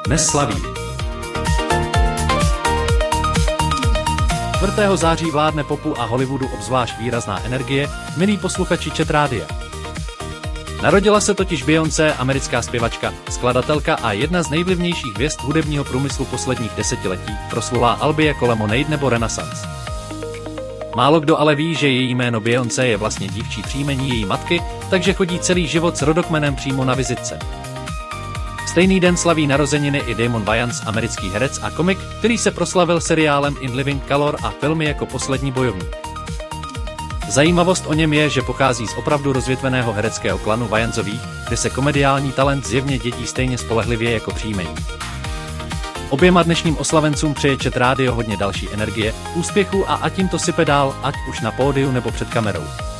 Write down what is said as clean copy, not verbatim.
dnes slaví. 4. září vládne popu a Hollywoodu obzvlášť výrazná energie, milí posluchači Chat Rádia. Narodila se totiž Beyoncé, americká zpěvačka, skladatelka a jedna z nejvlivnějších hvězd hudebního průmyslu posledních desetiletí, proslulá alby jako Lemonade nebo Renaissance. Málo kdo ale ví, že její jméno Beyoncé je vlastně dívčí příjmení její matky, takže chodí celý život s rodokmenem přímo na vizitce. Stejný den slaví narozeniny i Damon Wayans, americký herec a komik, který se proslavil seriálem In Living Color a filmy jako Poslední bojovník. Zajímavost o něm je, že pochází z opravdu rozvětveného hereckého klanu Wyansových, kde se komediální talent zjevně dědí stejně spolehlivě jako příjmení. Oběma dnešním oslavencům přeje Chat Rádio hodně další energie, úspěchu a ať jim to sype dál, ať už na pódiu nebo před kamerou.